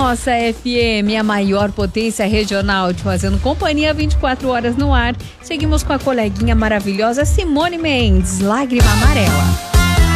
nossa FM, a maior potência regional, te fazendo companhia 24 horas no ar. Seguimos com a coleguinha maravilhosa Simone Mendes, Lágrima Amarela.